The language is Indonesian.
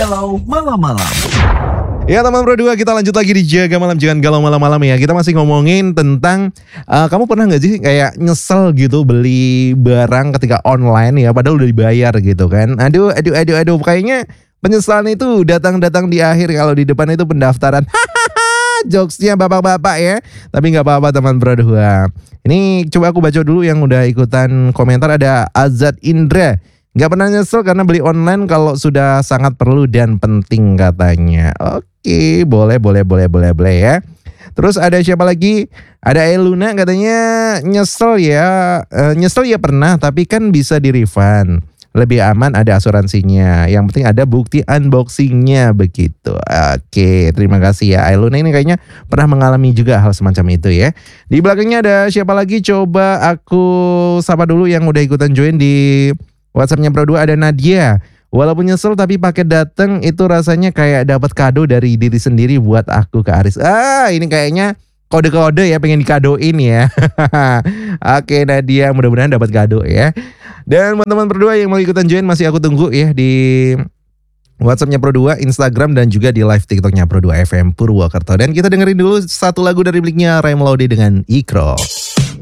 Galau Malam-Malam. Ya teman Pro 2, kita lanjut lagi di Jaga Malam Jangan Galau Malam-Malam ya. Kita masih ngomongin tentang kamu pernah gak sih kayak nyesel gitu beli barang ketika online ya, padahal udah dibayar gitu kan. Aduh. Kayaknya penyesalan itu datang di akhir, kalau di depan itu pendaftaran. Jokesnya bapak-bapak ya. Tapi gak apa-apa teman Pro 2. Ini coba aku baca dulu yang udah ikutan komentar. Ada Azad Indra. Gak pernah nyesel karena beli online kalau sudah sangat perlu dan penting katanya. Oke, boleh ya. Terus ada siapa lagi? Ada Eluna katanya nyesel ya. Nyesel ya pernah, tapi kan bisa di refund. Lebih aman ada asuransinya. Yang penting ada bukti unboxingnya begitu. Oke, terima kasih ya. Eluna ini kayaknya pernah mengalami juga hal semacam itu ya. Di belakangnya ada siapa lagi? Coba aku sapa dulu yang udah ikutan join di WhatsApp-nya Pro 2. Ada Nadia. Walaupun nyesel tapi paket dateng itu rasanya kayak dapat kado dari diri sendiri buat aku ke Aris. Ini kayaknya kode-kode ya, pengen dikadoin ya. Oke Nadia, mudah-mudahan dapat kado ya. Dan teman-teman Pro 2 yang mau ikutan join masih aku tunggu ya di WhatsApp-nya Pro 2, Instagram dan juga di live TikTok-nya Pro 2 FM Purwokerto. Dan kita dengerin dulu satu lagu dari Bliknya Ray Melody dengan Ikro.